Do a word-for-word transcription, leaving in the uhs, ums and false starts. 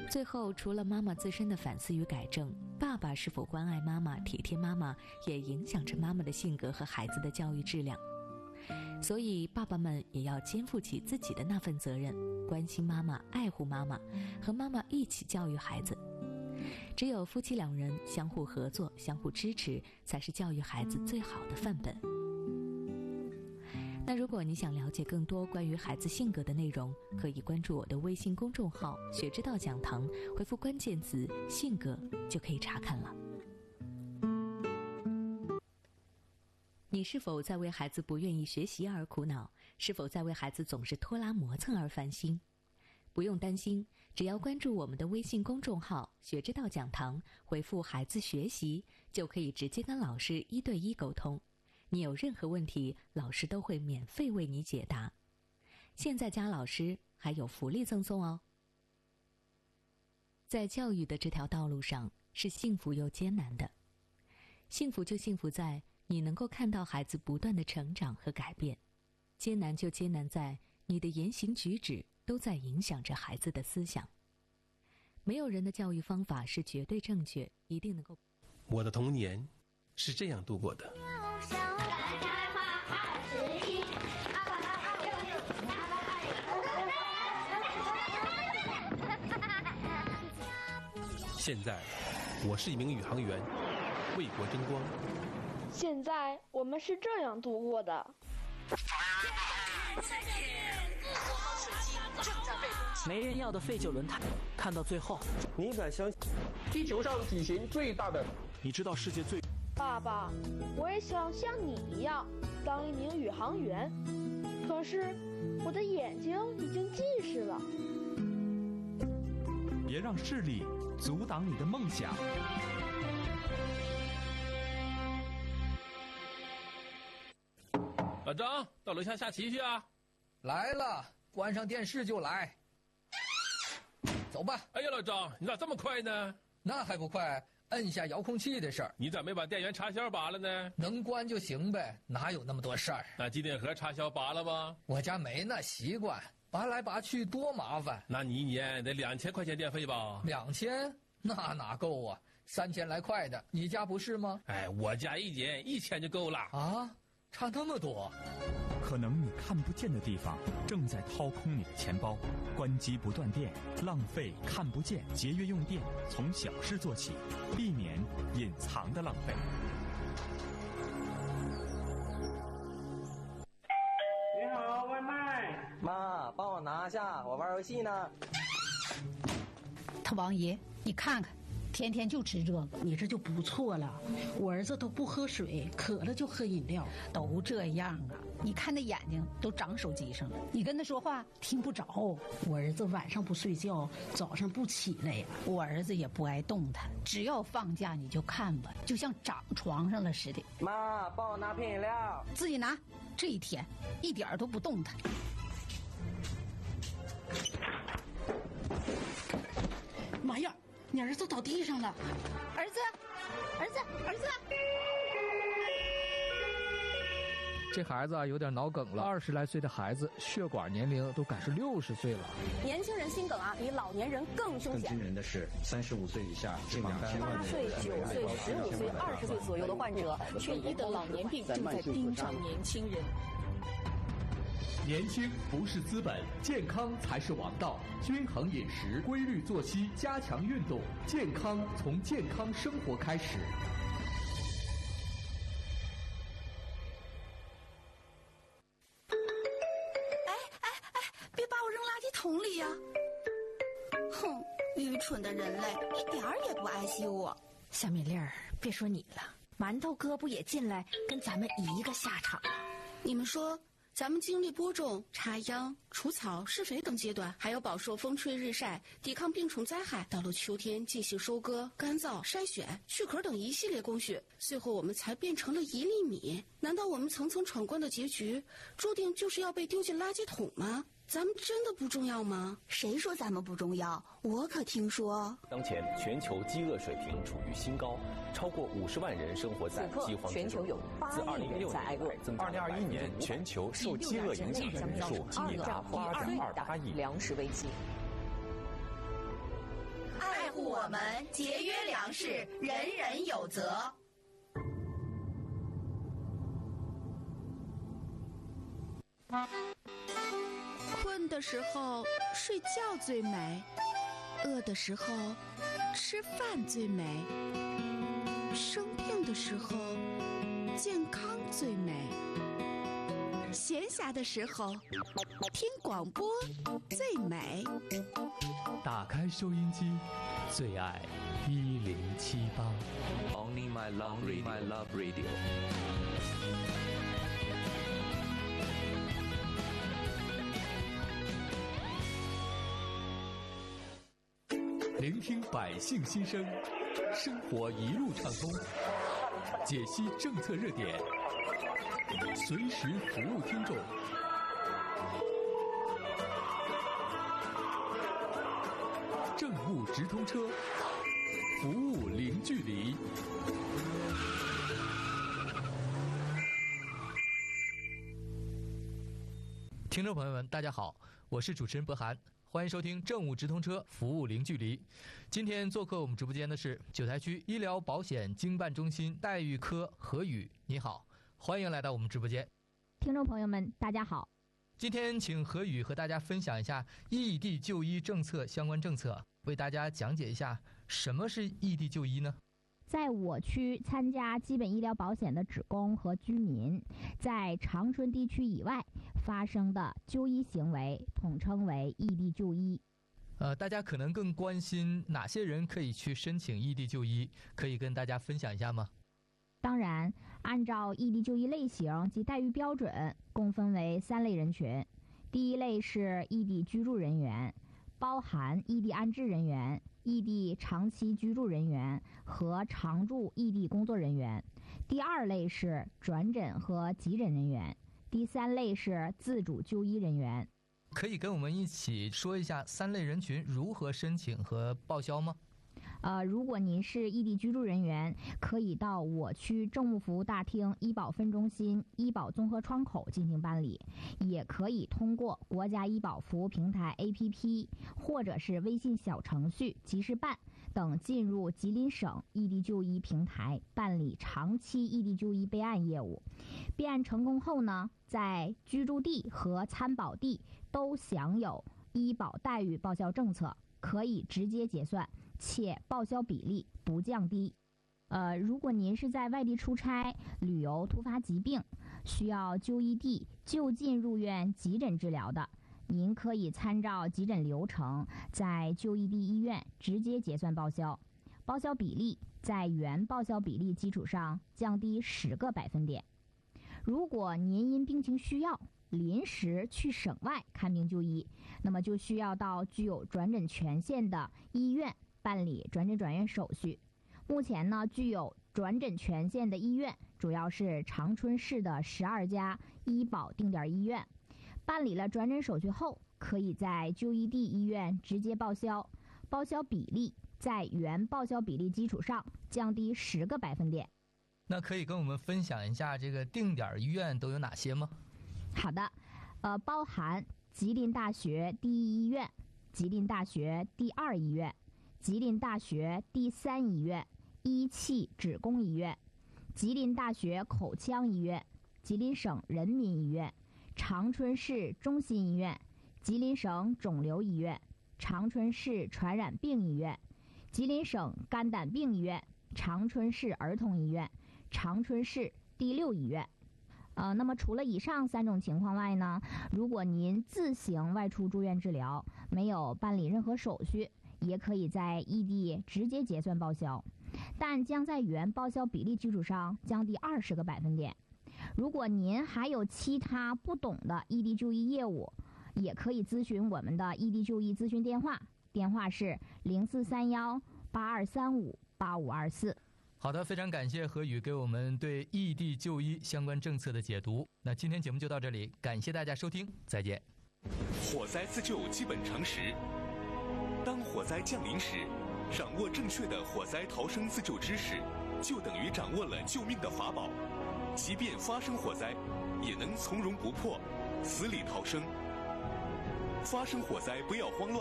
最后，除了妈妈自身的反思与改正，爸爸是否关爱妈妈、体贴妈妈，也影响着妈妈的性格和孩子的教育质量。所以，爸爸们也要肩负起自己的那份责任，关心妈妈、爱护妈妈，和妈妈一起教育孩子。只有夫妻两人相互合作、相互支持，才是教育孩子最好的范本。那如果你想了解更多关于孩子性格的内容，可以关注我的微信公众号“学之道讲堂”，回复关键词“性格”就可以查看了。你是否在为孩子不愿意学习而苦恼？是否在为孩子总是拖拉磨蹭而烦心？不用担心，只要关注我们的微信公众号“学之道讲堂”，回复“孩子学习”，就可以直接跟老师一对一沟通。你有任何问题，老师都会免费为你解答。现在加老师还有福利赠送哦。在教育的这条道路上，是幸福又艰难的。幸福就幸福在你能够看到孩子不断的成长和改变，艰难就艰难在你的言行举止都在影响着孩子的思想。没有人的教育方法是绝对正确，一定能够。 我的童年是这样度过的。现在，我是一名宇航员，为国争光。 现在我们是这样度过的。 没人要的废旧轮胎，看到最后， 你敢相信地球上体型最大的？ 你知道世界最…… 爸爸，我也想像你一样当一名宇航员，可是我的眼睛已经近视了。 别让视力阻挡你的梦想。 老张，到楼下下棋去啊！ 来了，关上电视就来。走吧。 哎呀，老张，你咋这么快呢？ 那还不快，摁下遥控器的事儿。 你咋没把电源插销拔了呢？ 能关就行呗，哪有那么多事儿？ 那机顶盒插销拔了吗？ 我家没那习惯，拔来拔去多麻烦。 那你一年得两千块钱电费吧？ 两千？那哪够啊？三千来块的，你家不是吗？ 哎，我家一年一千就够了。 啊，差那么多？ 可能你看不见的地方正在掏空你的钱包。关机不断电，浪费看不见，节约用电，从小事做起，避免隐藏的浪费。 你好，外卖。 妈，帮我拿下，我玩游戏呢。 他王爷，你看看，天天就吃这个， 你这就不错了。我儿子都不喝水，渴了就喝饮料， 都这样啊。你看那眼睛都长手机上了，你跟他说话听不着。 我儿子晚上不睡觉，早上不起来呀。 我儿子也不爱动弹，只要放假你就看吧，就像长床上了似的。 妈，帮我拿瓶饮料。 自己拿。这一天一点都不动弹。 妈呀，你儿子倒地上了！ 儿子，儿子，儿子！ 这孩子啊有点脑梗了，二十来岁的孩子，血管年龄都赶是六十岁了。 年轻人心梗啊，比老年人更凶险。 更惊人的是，三十五岁以下近两千万人， 八岁、九岁、十五岁、二十岁左右的患者，却医的老年病正在盯上年轻人。 年轻不是资本，健康才是王道。均衡饮食，规律作息，加强运动，健康从健康生活开始。 哎哎哎，别把我扔垃圾桶里呀！哼，愚蠢的人类，一点儿也不爱惜我。 小米粒儿，别说你了，馒头哥不也进来跟咱们一个下场吗？ 你们说，咱们经历播种、插秧、除草、施肥等阶段，还有饱受风吹日晒、抵抗病虫灾害，到了秋天进行收割、干燥、筛选、去壳等一系列工序，最后我们才变成了一粒米。难道我们层层闯关的结局，注定就是要被丢进垃圾桶吗？咱们真的不重要吗？ 谁说咱们不重要？我可听说， 当前全球饥饿水平处于新高，超过五十万人生活在饥荒之中。 全球有八亿人在挨饿。 二零二一年，全球受饥饿影响的人数已达八点二八亿。 粮食危机。 我们节约粮食，人人有责。困的时候睡觉最美，饿的时候吃饭最美，生病的时候健康最美，闲暇的时候听广播最美。 打开收音机，最爱一零七八。 Only my love radio. My love radio. 聆听百姓心声，生活一路畅通，解析政策热点，随时服务听众。政务直通车，服务零距离。 听众朋友们，大家好，我是主持人博涵。欢迎收听政务直通车，服务零距离。今天做客我们直播间的是九台区医疗保险经办中心待遇科何宇，你好，欢迎来到我们直播间。 听众朋友们，大家好。 今天请何宇和大家分享一下异地就医政策相关政策，为大家讲解一下什么是异地就医呢？ 在我区参加基本医疗保险的职工和居民，在长春地区以外发生的就医行为，统称为异地就医。 呃，大家可能更关心哪些人可以去申请异地就医，可以跟大家分享一下吗？ 当然，按照异地就医类型及待遇标准，共分为三类人群。第一类是异地居住人员，包含异地安置人员、异地长期居住人员和常驻异地工作人员。第二类是转诊和急诊人员。第三类是自主就医人员。 可以跟我们一起说一下三类人群如何申请和报销吗？ 呃，如果您是异地居住人员，可以到我区政务服务大厅医保分中心医保综合窗口进行办理，也可以通过国家医保服务平台 A P P 或者是微信小程序即时办等进入吉林省异地就医平台办理长期异地就医备案业务。备案成功后呢，在居住地和参保地都享有医保待遇报销政策，可以直接结算，且报销比例不降低。呃，如果您是在外地出差、旅游、突发疾病，需要就医地就近入院急诊治疗的，您可以参照急诊流程，在就医地医院直接结算报销，报销比例在原报销比例基础上降低十个百分点。如果您因病情需要临时去省外看病就医，那么就需要到具有转诊权限的医院办理转诊转院手续。目前呢，具有转诊权限的医院主要是长春市的十二家医保定点医院。办理了转诊手续后，可以在就医地医院直接报销，报销比例在原报销比例基础上降低十个百分点。 那可以跟我们分享一下这个定点医院都有哪些吗？ 好的，呃，包含吉林大学第一医院、吉林大学第二医院、吉林大学第三医院、一汽职工医院、吉林大学口腔医院、吉林省人民医院、长春市中心医院、吉林省肿瘤医院、长春市传染病医院、吉林省肝胆病医院、长春市儿童医院、长春市第六医院。呃，那么除了以上三种情况外呢，如果您自行外出住院治疗，没有办理任何手续，也可以在异地直接结算报销，但将在原报销比例基础上降低二十个百分点。如果您还有其他不懂的异地就医业务，也可以咨询我们的异地就医咨询电话，电话是零四三幺八二三五八五二四。 好的，非常感谢何宇给我们对异地就医相关政策的解读。那今天节目就到这里，感谢大家收听，再见。 火灾自救基本常识：当火灾降临时，掌握正确的火灾逃生自救知识，就等于掌握了救命的法宝。即便发生火灾，也能从容不迫，死里逃生。发生火灾不要慌乱。